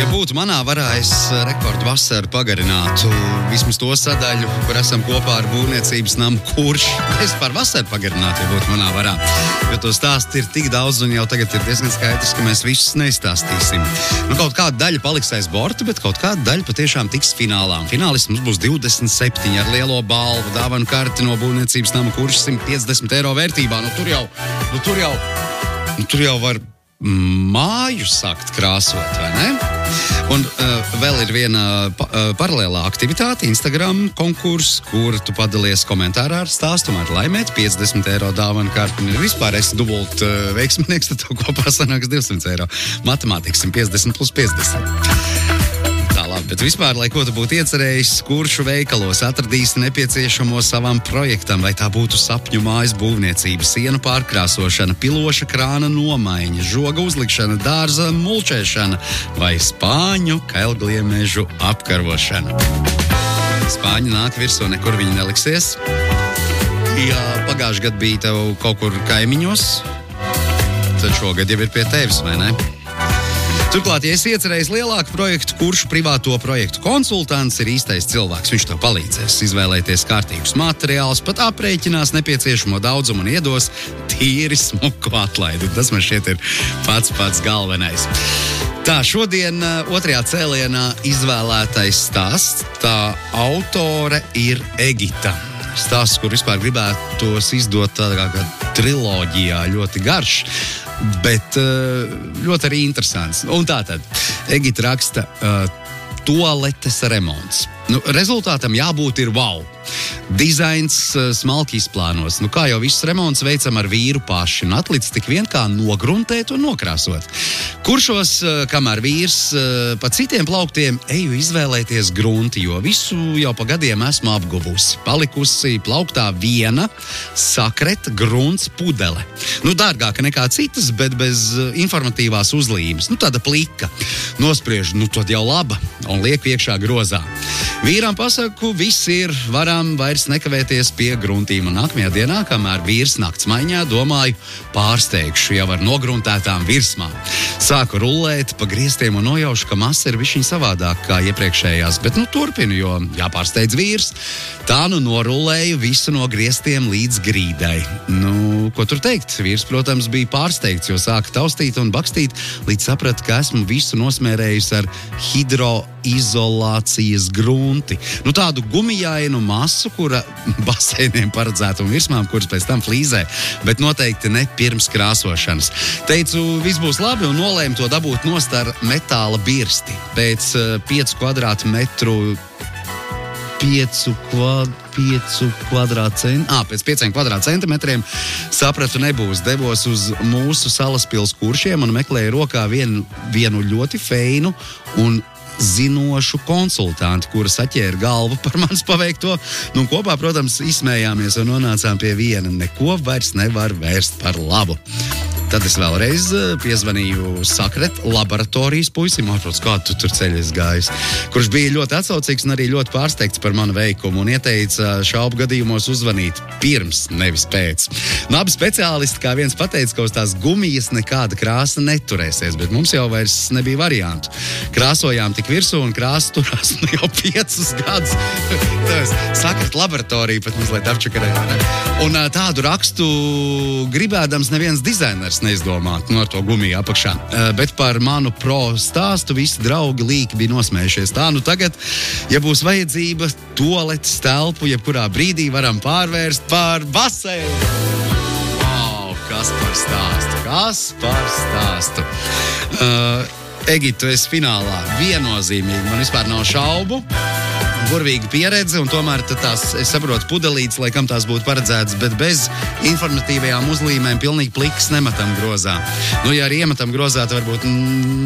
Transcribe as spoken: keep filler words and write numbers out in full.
būtu manā varā, es rekordu vasaru pagarinātu vismaz to sadaļu, kur esam kopā ar būvniecības namu Kurš. Es par vasaru pagarinātu, ja būtu manā varā. Jo to stāstu ir tik daudz un jau tagad ir diezgan skaidrs, ka mēs visus neizstāstīsim. Nu, kaut kāda daļa paliks aiz borta, bet kaut kāda daļa patiešām tiks finālā. Un finālists mums būs divdesmit septiņi ar lielo balvu, dāvanu karti no būvniecības nama Kurš simt piecdesmit eiro vērtībā. Nu, tur jau, nu, tur jau, nu, tur jau var māju sākt krāsot, vai ne? Un uh, vēl ir viena pa, uh, paralēlā aktivitāte, Instagram konkurss, kur tu padalies komentārā ar stāstu, un ar laimēt piecdesmit eiro dāvanu karti. Un vispār esi dubult uh, veiksminieks, tad tev kopā sanāks divsimt eiro. Matemātikas simt piecdesmit plus piecdesmit. Tā labi, bet vispār, lai ko tu būtu iecerējis, Kuršu veikalos atradīsi nepieciešamo savam projektam, vai tā būtu sapņu mājas būvniecība, sienu pārkrāsošana, piloša krāna nomaiņa, žoga uzlikšana, dārza mulčēšana vai spāņu kailgliemežu apkarošana. Spāņi nāk virsū, nekur viņi neliksies. Ja pagājuši gadu bija tev kaut kur kaimiņos, tad šogad jau ir pie tevis, vai ne? Turklāt, ja esi iecerējis lielāku projektu, Kuršu privāto projektu konsultants ir īstais cilvēks. Viņš tev palīdzēs izvēlēties kārtīgus materiālus, pat aprēķinās nepieciešamo daudzumu un iedos tīri smuku atlaidi. Tas man šķiet ir pats pats galvenais. Tā, šodien otrajā cēlienā izvēlētais stāsts, tā autore ir Egita. Stāsts, kur vispār gribētos izdot tādā kā triloģijā, ļoti garš. Bet ļoti arī interesants. Un tātad, Egita raksta uh, toaletes remonts. Nu, rezultātam jābūt ir wow. Dizains uh, smalki izplānos. Nu, kā jau viss remonts veicam ar vīru paši. Un atlicis tik vien kā nogruntēt un nokrāsot. Kuršos, uh, kamēr vīrs uh, pa citiem plauktiem eju izvēlēties grunti, jo visu jau pa gadiem esmu apguvusi. Palikusi plauktā viena sakret grunts pudele. Nu, dārgāka nekā citas, bet bez uh, informatīvās uzlīmes. Nu, tāda plika. Nospriež, nu, tad jau laba. Un liek iekšā grozā. Vīram pasaku, viss ir, varam vairs nekavēties pie gruntīm. Un nākamajā dienā, kamēr vīrs naktsmaiņā, domāju, pārsteigšu jau ar nogruntētām virsmām. Sāku rullēt pa griestiem un nojaušu, ka masa ir višķiņ savādāk kā iepriekšējās, bet nu turpinu, jo jāpārsteidz vīrs. Tā nu norullēju visu no griestiem līdz grīdai. Nu, ko tur teikt? Vīrs, protams, bija pārsteigts, jo sāka taustīt un bakstīt, līdz sapratu, ka esmu visu nosmērējusi ar hidroizolācijas grunti. Nu, tādu gumijainu masu, kura baseiniem paredzēta un virsmām, kuras pēc tam flīzē, bet noteikti ne pirms krāsošanas. Teicu, viss būs labi un nolēmu to dabūt nost ar metāla birsti. Pēc uh, piecu kvadrātmetru Piecu, kvad, piecu kvadrātcentimetriem, ā, pēc pieciem kvadrātcentimetriem sapratu nebūs. Devos uz mūsu Salaspils Kuršiem un meklēju rokā vienu, vienu ļoti feinu un zinošu konsultantu, kura saķēra galvu par manis paveikto. Nu, kopā, protams, izsmējāmies un nonācām pie viena. Neko vairs nevar vērst par labu. Tad es vēlreiz piezvanīju sakret laboratorijas puisim, ārprots, kā tu tur ceļies gājis, kurš bija ļoti atsaucīgs un arī ļoti pārsteigts par manu veikumu un ieteica šaubu gadījumos uzvanīt pirms, nevis pēc. Nu, abi speciālisti, kā viens pateica, ka uz tās gumijas nekāda krāsa neturēsies, bet mums jau vairs nebija variantu. Krāsojām tik virsū un krāsa turās nu jau piecus gadus. Sakret laboratorija pat mazliet apčakarēja. Un tādu rakstu gribēdams neviens dizainers neizdomāt, nu ar to gumiju apakšā. Uh, bet par manu pro stāstu visi draugi līki bija nosmējušies. Tā, nu tagad, ja būs vajadzība toaletes telpu, jebkurā brīdī varam pārvērst par baseinu. Wow, kas par stāstu, kas par stāstu. Uh, Egita, tu esi finālā. Viennozīmīgi, man vispār nav šaubu. Burvīga pieredze, un tomēr tās, es saprotu, pudelītes, laikam tās būtu paredzētas, bet bez informatīvajām uzlīmēm pilnīgi pliks nemetam grozā. Nu, ja arī iemetam grozā, tad varbūt